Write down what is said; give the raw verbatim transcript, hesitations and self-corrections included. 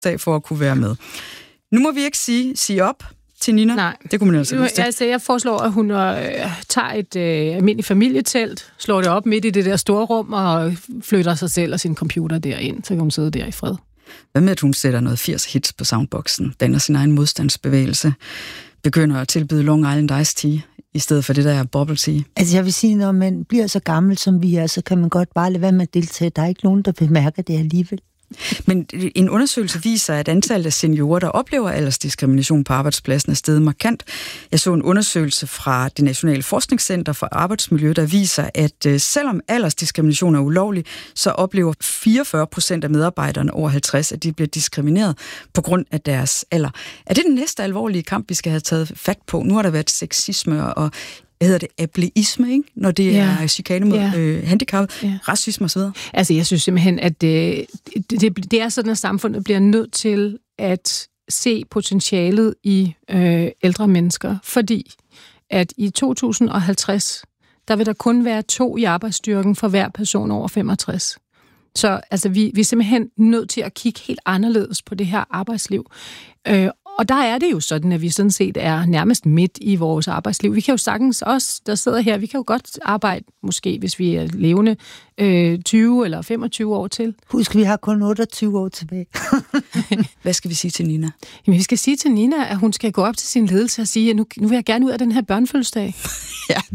for at kunne være med. Nu må vi ikke sige, sige op til Nina. Nej. Det kunne man altså jo, altså, jeg foreslår, at hun øh, tager et øh, almindeligt familietelt, slår det op midt i det der store rum og flytter sig selv og sin computer derind, så kan hun sidde der i fred. Hvad med, at hun sætter noget firs hits på soundboxen, danner sin egen modstandsbevægelse, begynder at tilbyde Long Island Iced Tea, i stedet for det der bubble tea? Altså jeg vil sige, når man bliver så gammel, som vi er, så kan man godt bare lade være med at deltage. Der er ikke nogen, der bemærker det alligevel. Men en undersøgelse viser, at antallet af seniorer, der oplever aldersdiskrimination på arbejdspladsen, er steget markant. Jeg så en undersøgelse fra det Nationale Forskningscenter for Arbejdsmiljø, der viser, at selvom aldersdiskrimination er ulovlig, så oplever fireogfyrre procent af medarbejderne over halvtreds, at de bliver diskrimineret på grund af deres alder. Er det den næste alvorlige kamp, vi skal have taget fat på? Nu har der været sexisme og hedder det ableisme, ikke? Når det ja. er chikane mod ja. øh, handicap, ja. racisme osv. Altså, jeg synes simpelthen, at det, det, det er sådan, at samfundet bliver nødt til at se potentialet i øh, ældre mennesker, fordi at i to tusind og halvtreds, der vil der kun være to i arbejdsstyrken for hver person over femogtres. Så altså, vi, vi er simpelthen nødt til at kigge helt anderledes på det her arbejdsliv. Øh, Og der er det jo sådan, at vi sådan set er nærmest midt i vores arbejdsliv. Vi kan jo sagtens, os der sidder her, vi kan jo godt arbejde, måske hvis vi er levende, øh, tyve eller femogtyve år til. Husk, vi har kun otteogtyve år tilbage. Hvad skal vi sige til Nina? Jamen, vi skal sige til Nina, at hun skal gå op til sin ledelse og sige, at nu, nu vil jeg gerne ud af den her børnefødselsdag. Ja.